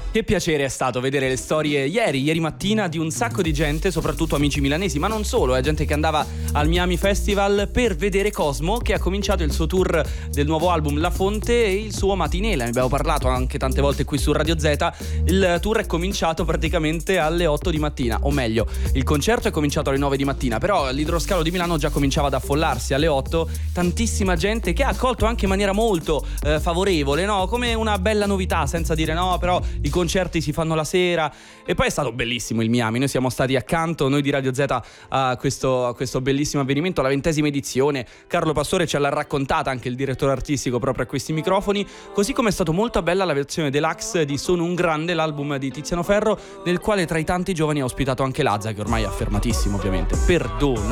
Che piacere è stato vedere le storie ieri mattina di un sacco di gente, soprattutto amici milanesi, ma non solo, gente che andava al Miami Festival per vedere Cosmo, che ha cominciato il suo tour del nuovo album La Fonte e il suo matinela. Ne abbiamo parlato anche tante volte qui su Radio Z. Il tour è cominciato praticamente alle 8 di mattina, o meglio, il concerto è cominciato alle 9 di mattina, però l'idroscalo di Milano già cominciava ad affollarsi alle 8, tantissima gente che ha accolto anche in maniera molto favorevole, no? Come una bella novità, senza dire no, però i concerti si fanno la sera. E poi è stato bellissimo il Miami, noi siamo stati accanto, noi di Radio Z, a questo bellissimo avvenimento, alla 20ª edizione. Carlo Pastore ce l'ha raccontata, anche il direttore artistico, proprio a questi microfoni, così come è stato molto bella la versione deluxe di Sono un grande, l'album di Tiziano Ferro, nel quale tra i tanti giovani ha ospitato anche Lazza, che ormai è affermatissimo ovviamente. Perdono.